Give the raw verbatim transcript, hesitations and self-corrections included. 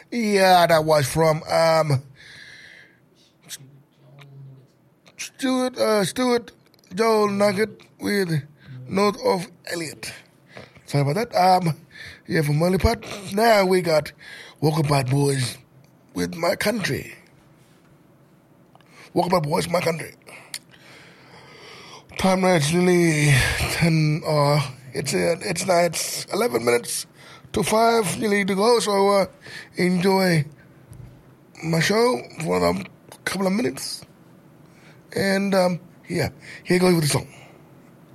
Yeah, that was from um, Stuart uh, Stuart Joel Nugget with North of Elliott. Sorry about that. Um, yeah, from Mollypot. Now we got Walkabout Boys with My Country. Walkabout Boys, My Country. Time now it's nearly ten. Uh, it's uh, it's now it's eleven minutes to five. Nearly to go. So uh, enjoy my show for a couple of minutes. And um, yeah, here goes with the song.